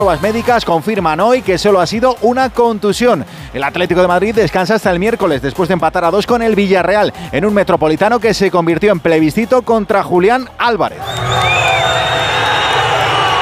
Pruebas médicas confirman hoy que solo ha sido una contusión. El Atlético de Madrid descansa hasta el miércoles después de empatar a 2 con el Villarreal en un Metropolitano que se convirtió en plebiscito contra Julián Álvarez.